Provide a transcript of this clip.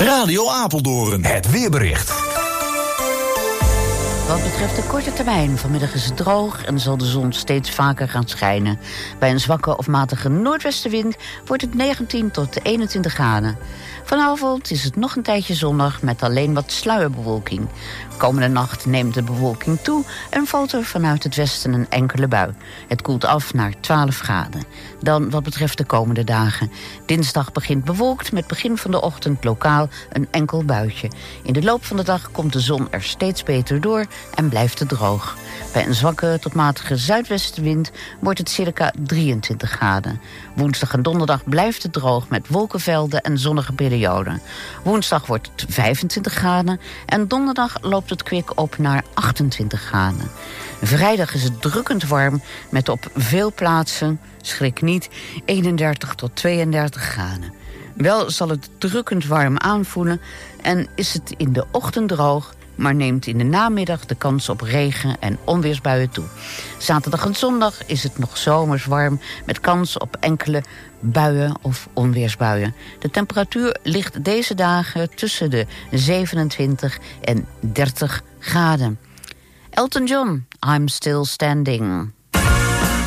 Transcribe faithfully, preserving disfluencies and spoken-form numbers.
Radio Apeldoorn. Het weerbericht. Wat betreft de korte termijn, vanmiddag is het droog en zal de zon steeds vaker gaan schijnen. Bij een zwakke of matige noordwestenwind wordt het negentien tot eenentwintig graden. Vanavond is het nog een tijdje zonnig met alleen wat sluierbewolking. Komende nacht neemt de bewolking toe en valt er vanuit het westen een enkele bui. Het koelt af naar twaalf graden. Dan wat betreft de komende dagen. Dinsdag begint bewolkt met begin van de ochtend lokaal een enkel buitje. In de loop van de dag komt de zon er steeds beter door en blijft het droog. Bij een zwakke tot matige zuidwestenwind wordt het circa drieëntwintig graden. Woensdag en donderdag blijft het droog met wolkenvelden en zonnige perioden. Woensdag wordt het vijfentwintig graden en donderdag loopt het kwik op naar achtentwintig graden. Vrijdag is het drukkend warm met op veel plaatsen, schrik niet, eenendertig tot tweeëndertig graden. Wel zal het drukkend warm aanvoelen en is het in de ochtend droog, maar neemt in de namiddag de kans op regen- en onweersbuien toe. Zaterdag en zondag is het nog zomers warm met kans op enkele buien of onweersbuien. De temperatuur ligt deze dagen tussen de zevenentwintig en dertig graden. Elton John, I'm Still Standing.